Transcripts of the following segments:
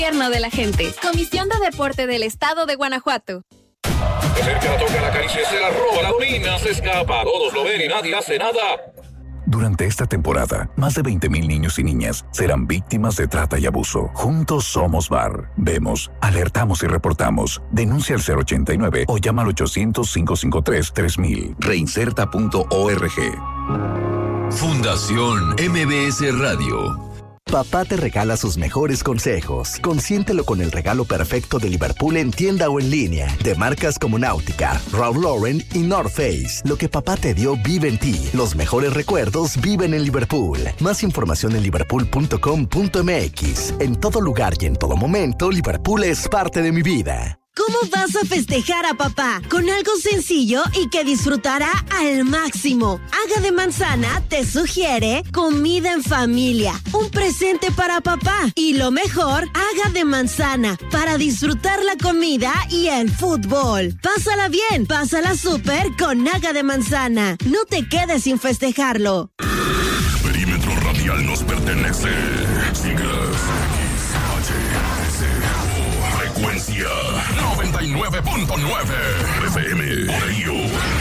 Gobierno de la gente. Comisión de Deporte del Estado de Guanajuato. De cerca la toca, la acaricia, se la roba, la orina, se escapa. Todos lo ven y nadie hace nada. Durante esta temporada, más de 20,000 niños y niñas serán víctimas de trata y abuso. Juntos somos VAR. Vemos, alertamos y reportamos. Denuncia al 089 o llama al 800-553-3000. Reinserta.org. Fundación MBS Radio. Papá te regala sus mejores consejos. Consiéntelo con el regalo perfecto de Liverpool en tienda o en línea. De marcas como Náutica, Ralph Lauren y North Face. Lo que papá te dio vive en ti. Los mejores recuerdos viven en Liverpool. Más información en liverpool.com.mx. En todo lugar y en todo momento, Liverpool es parte de mi vida. ¿Cómo vas a festejar a papá? Con algo sencillo y que disfrutará al máximo. Haga de Manzana te sugiere comida en familia, un presente para papá. Y lo mejor, Haga de Manzana para disfrutar la comida y el fútbol. Pásala bien, pásala súper con Haga de Manzana. No te quedes sin festejarlo. Perímetro radial nos pertenece. Siglas frecuencia 99.9 FM. Por ello,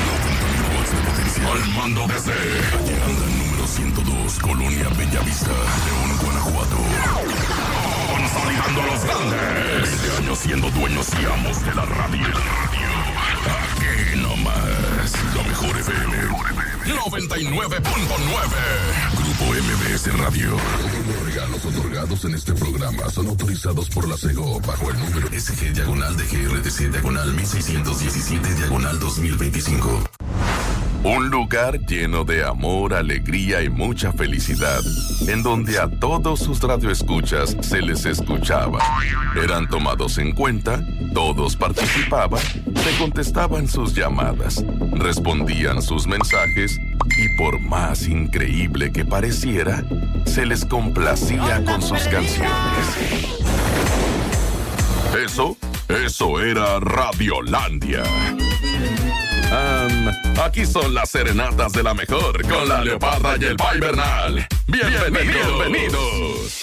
al mando desde Llegando al número 102, Colonia Bellavista, León, Guanajuato. Consolidando los grandes. 20 años siendo dueños y amos de la radio. Aquí nomás, la mejor FM 99.9. Grupo MBS Radio. Los regalos otorgados en este programa son autorizados por la SEGO bajo el número SG-DGRTC-1617-2025. Un lugar lleno de amor, alegría y mucha felicidad, en donde a todos sus radioescuchas se les escuchaba. Eran tomados en cuenta, todos participaban, se contestaban sus llamadas, respondían sus mensajes y por más increíble que pareciera, se les complacía con sus canciones. Eso era Radiolandia. Aquí son las serenatas de la mejor con la Leoparda y el Pai Bernal. Bienvenidos.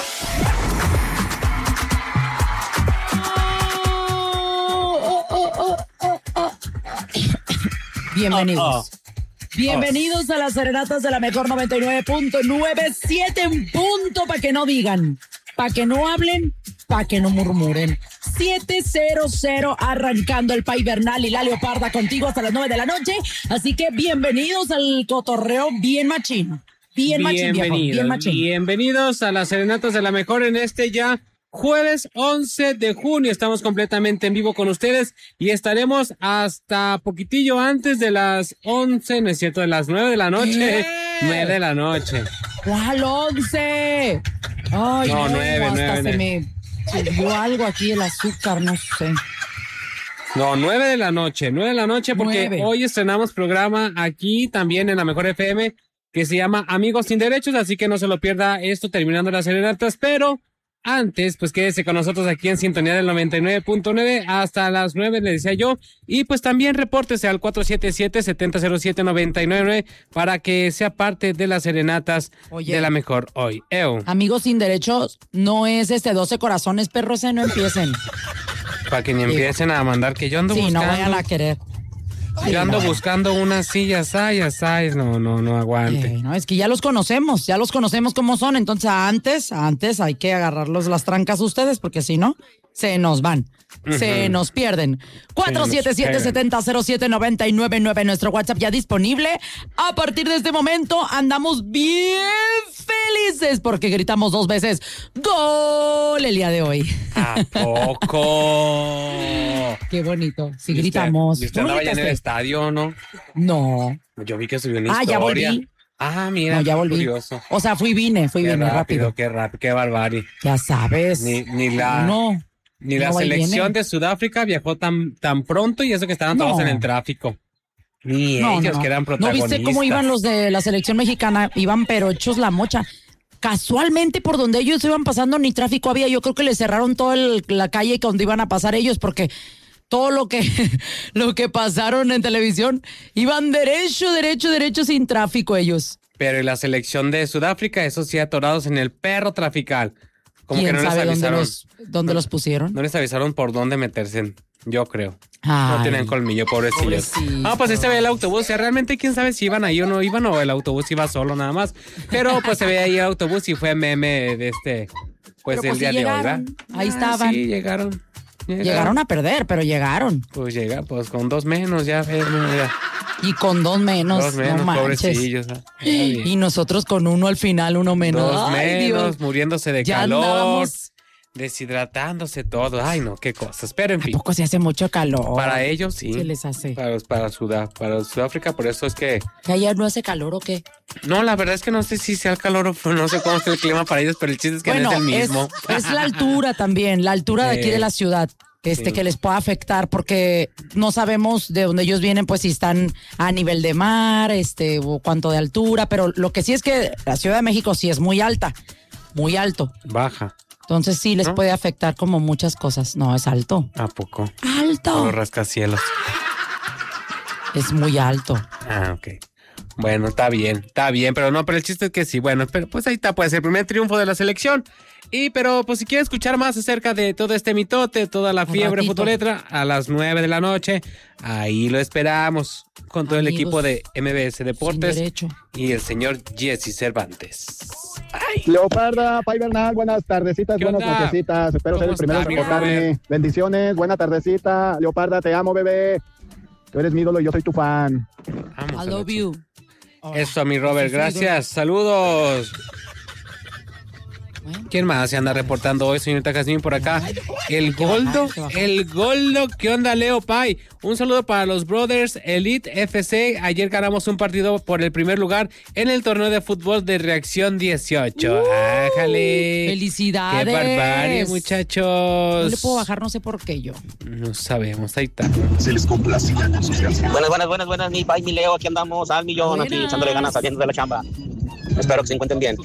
Bienvenidos. Bienvenidos a las serenatas de la mejor 99.97 en punto, para que no digan, para que no hablen, para que no murmuren. 700 arrancando el Pai Bernal y la Leoparda contigo hasta las 9 de la noche. Así que bienvenidos al cotorreo bien machín. Bien machín. Bienvenidos a las serenatas de la mejor en este ya jueves 11 de junio. Estamos completamente en vivo con ustedes y estaremos hasta poquitillo antes de las 11, no es cierto, de las 9 de la noche. ¿Qué? 9 de la noche. ¿Cuál 11? Ay, no, 9, hasta 9. se me subió algo aquí el azúcar, no sé. No, 9 de la noche porque 9. Hoy estrenamos programa aquí también en la Mejor FM que se llama Amigos Sin Derechos, así que no se lo pierda esto terminando las serenatas, pero antes, pues quédese con nosotros aquí en sintonía del 99.9 hasta las 9, le decía yo. Y pues también repórtese al 477-7007-999 para que sea parte de las serenatas de la mejor hoy. Amigos Sin Derechos no es 12 corazones, perros, no empiecen. Para que ni empiecen a mandar que yo ando buscando. Sí, no vayan a querer. Yo ando buscando unas sillas, no aguante. No, es que ya los conocemos cómo son, entonces antes hay que agarrarlos las trancas a ustedes, porque si no, se nos van, se nos pierden. 477-7007-999, nuestro WhatsApp ya disponible. A partir de este momento andamos bien felices porque gritamos 2 veces ¡Gol! El día de hoy. ¿A poco? Qué bonito. Si gritamos. ¿Y usted andaba ya en el estadio, no? No. Yo vi que subió una historia. Ya volví. Mira, no, ya volví. Curioso. O sea, vine rápido. Qué barbarie. Ya sabes. Ni la selección de Sudáfrica viajó tan pronto y eso que estaban todos en el tráfico. Ni ellos que eran protagonistas. ¿No viste cómo iban los de la selección mexicana? Iban pero hechos la mocha. Casualmente por donde ellos iban pasando ni tráfico había. Yo creo que les cerraron toda la calle donde iban a pasar ellos porque todo lo que pasaron en televisión iban derecho sin tráfico ellos. Pero la selección de Sudáfrica, esos sí atorados en el perro trafical. Como que ¿Quién no les sabe avisaron. dónde los pusieron? No les avisaron por dónde meterse, yo creo. Ay, No tienen colmillo, pobrecillos. pobrecito. Pues ahí se ve el autobús. O sea, realmente quién sabe si iban ahí o no iban, o el autobús iba solo nada más. Pero pues se ve ahí el autobús y fue meme de pues Pero, del pues, día sí de hoy, ¿verdad? llegaron. Ahí estaban. Sí, llegaron. Llegaron a perder, pero llegaron. Pues llega, pues con 2 menos ya. Ya. Y con 2 menos, 2 menos, no manches. pobrecillos. Y nosotros con 1 al final, 1 menos. 2 Ay, menos, Dios. muriéndose de Ya calor. andábamos. Deshidratándose todo. Ay, no, qué cosas. Pero en fin. Tampoco se hace mucho calor. Para ellos sí. Se les hace. Para Sudáfrica, por eso es que... ¿Que allá no hace calor o qué? No, la verdad es que no sé si sea el calor o no sé cómo está el clima para ellos, pero el chiste es que Bueno, no es el mismo. es la altura también, la altura de aquí de la ciudad. Sí. Que les pueda afectar porque no sabemos de dónde ellos vienen, pues si están a nivel de mar, o cuánto de altura, pero lo que sí es que la Ciudad de México sí es muy alta, muy alto. Baja. Entonces sí les ¿No? puede afectar como muchas cosas. No, es alto. ¿A poco? ¡Alto! Los rascacielos. Es muy alto. Ok. Bueno, está bien, pero no, pero el chiste es que sí, bueno, pero pues ahí está, pues el primer triunfo de la selección. Pero pues si quiere escuchar más acerca de todo este mitote, toda la fiebre futbolera, a las 9 de la noche, ahí lo esperamos con todo el equipo de MBS Deportes y el señor Jesse Cervantes. Leoparda, Pai Bernal, buenas tardecitas, buenas nochecitas. Espero ser el primero en reportarme. Bendiciones, buena tardecita. Leoparda, te amo, bebé. Tú eres mi ídolo y yo soy tu fan. I love you. Eso, mi Robert, gracias. Saludos. ¿Quién más se anda reportando hoy, señorita Jazmín, por acá? El Goldo. ¿Qué onda, Leo Pai? Un saludo para los Brothers Elite FC. Ayer ganamos un partido por el primer lugar en el torneo de fútbol de Reacción 18. ¡Ájale! ¡Felicidades! ¡Qué barbarie, muchachos! No le puedo bajar, no sé por qué yo. No sabemos, ahí está. Se les complace con sus canciones. Buenas, mi Pai, mi Leo, aquí andamos al millón, aquí echándole ganas, saliendo de la chamba. Espero que se encuentren bien.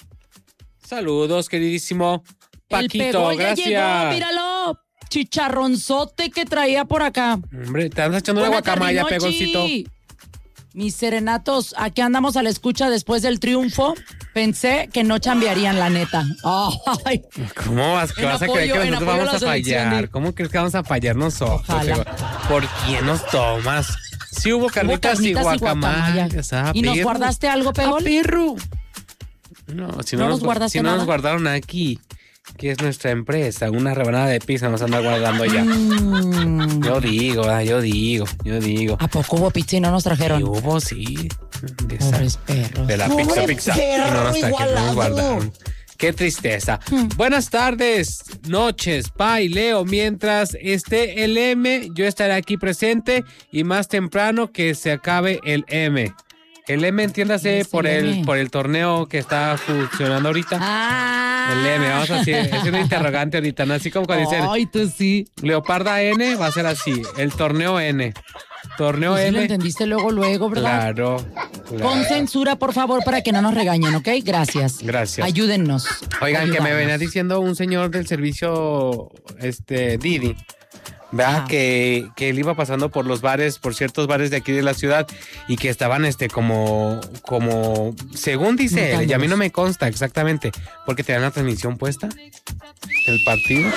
Saludos, queridísimo Paquito, el gracias. Llegó, míralo, chicharronzote que traía por acá. Hombre, te andas echando una guacamaya, Pegoncito. Mis serenatos, aquí andamos a la escucha después del triunfo. Pensé que no chambearían, la neta. Ay. ¿Cómo vas a creer que nosotros vamos a fallar? ¿Cómo crees que vamos a fallar nosotros? ¿Por quién nos tomas? Sí hubo carnitas y guacamaya. ¿Y nos guardaste algo, Pegol? Perro. No, si no nos guardaron aquí, que es nuestra empresa, una rebanada de pizza nos anda guardando ya. Yo digo. ¿A poco hubo pizza y no nos trajeron? Sí hubo, sí. Pobres perros. De la pizza. Y no nos trajeron, no nos guardaron. Qué tristeza. Buenas tardes, noches, Pai, Leo. Mientras esté el M, yo estaré aquí presente y más temprano que se acabe el M. El M, entiéndase, por el torneo que está funcionando ahorita. El M, vamos a decir, es un interrogante ahorita, ¿no? Así como cuando dicen. Ay, tú sí. Leoparda N va a ser así, el torneo N. Torneo pues N. Sí lo entendiste luego, ¿verdad? Claro. Con censura, por favor, para que no nos regañen, ¿ok? Gracias. Ayúdennos. Oigan, que me venía diciendo un señor del servicio, Didi. ¿Verdad? Que él iba pasando por los bares, por ciertos bares de aquí de la ciudad y que estaban como según dice él, y a mí no me consta exactamente, porque tenían la transmisión puesta, el partido.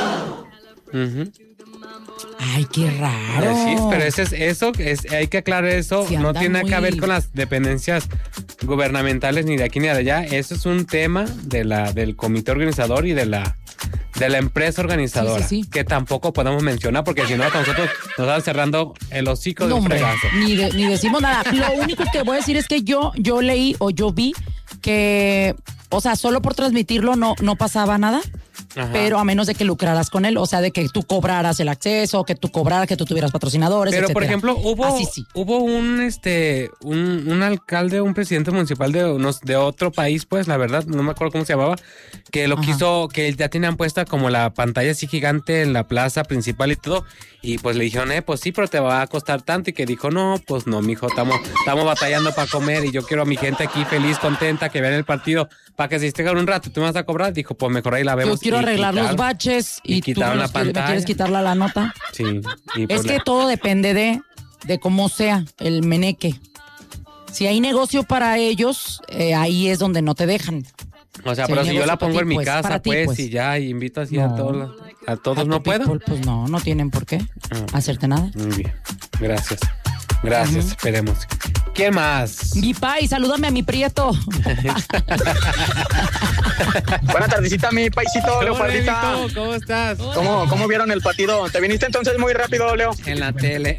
Ay, qué raro. Sí, pero hay que aclarar eso, sí, no tiene nada que ver con las dependencias gubernamentales ni de aquí ni de allá, eso es un tema del comité organizador y de la empresa organizadora, sí. Que tampoco podemos mencionar porque si no nosotros nos van cerrando el hocico de un fregazo. Ni decimos nada. Lo único que voy a decir es que yo leí o yo vi que, o sea, solo por transmitirlo no pasaba nada. Ajá. Pero a menos de que lucraras con él, o sea, de que tú cobraras el acceso, que tú tuvieras patrocinadores, pero etcétera. Por ejemplo, hubo un alcalde, un presidente municipal de otro país, pues, la verdad, no me acuerdo cómo se llamaba, que lo quiso, que ya tenían puesta como la pantalla así gigante en la plaza principal y todo, y pues le dijeron, pues sí, pero te va a costar tanto, y que dijo, no, pues no, mijo, estamos batallando para comer, y yo quiero a mi gente aquí feliz, contenta, que vean el partido, para que se distraigan un rato, tú me vas a cobrar, dijo, pues mejor ahí la vemos. Yo quiero arreglar los baches y tú me quieres quitar la nota. Sí. Es que todo depende de cómo sea el meneque. Si hay negocio para ellos, ahí es donde no te dejan. O sea, pero si yo la pongo en mi casa, pues, y ya, y invito así a todos, ¿no puedo? People, pues no tienen por qué hacerte nada. Muy bien, gracias. Gracias, esperemos. ¿Quién más? Mi pai, salúdame a mi prieto. Buena tardecita, mi paisito, Leopardita. ¿Cómo estás? ¿Cómo vieron el partido? ¿Te viniste entonces muy rápido, Leo? En la tele.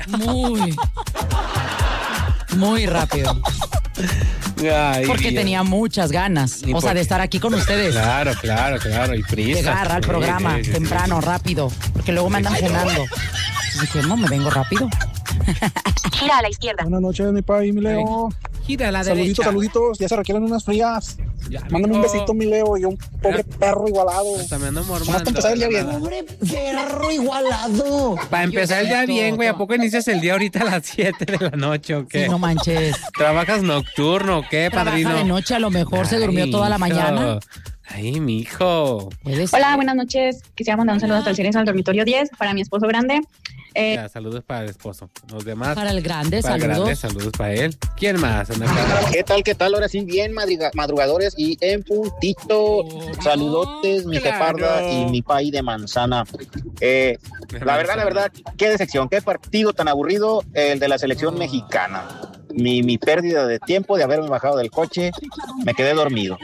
Muy rápido. Ay, porque tenía muchas ganas, de estar aquí con ustedes. Claro, y prisa. Llegar al programa temprano, rápido, porque luego me andan funando. Dije, no, me vengo rápido. Gira a la izquierda. Buenas noches, mi pai, mi Leo. Gira a la derecha. Saluditos, ya se requieren unas frías. Mándame un besito, mi Leo, y un pobre perro igualado. Hasta me ando mormando. Para empezar el día bien. Pobre perro igualado. Para empezar el día bien, güey. ¿A poco inicias el día ahorita a las 7 de la noche o qué? Sí, no manches. ¿Trabajas nocturno o qué, padrino? Trabaja de noche, a lo mejor se durmió toda la mañana. Ay, mijo. Hola, buenas noches. Quisiera mandar un saludo hasta el Ciencio al dormitorio 10 para mi esposo grande. Ya, saludos para el esposo. Los demás. Para el grande, para saludos. El grande, saludos para él. ¿Quién más? ¿Qué tal? Ahora sí, bien madrugadores y en puntito. Saludotes, mi Geparda y mi pai de manzana. La verdad, qué decepción, qué partido tan aburrido el de la selección mexicana. Mi pérdida de tiempo de haberme bajado del coche, me quedé dormido.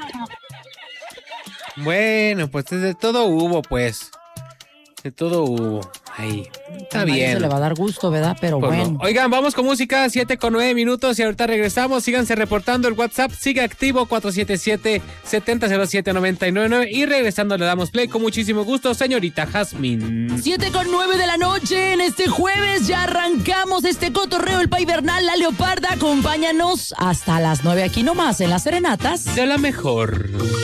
Bueno, pues de todo hubo, pues. De todo hubo. Ahí. Está bien. Se le va a dar gusto, ¿verdad? Pero pues bueno. No. Oigan, vamos con música, 7:09 y ahorita regresamos. Síganse reportando el WhatsApp. Sigue activo 477-707-999. Y regresando le damos play con muchísimo gusto, señorita Jazmín. 7:09 de la noche en este jueves. Ya arrancamos este cotorreo, el Pai Bernal, la Leoparda. Acompáñanos hasta las 9 aquí nomás en las Serenatas de la Mejor.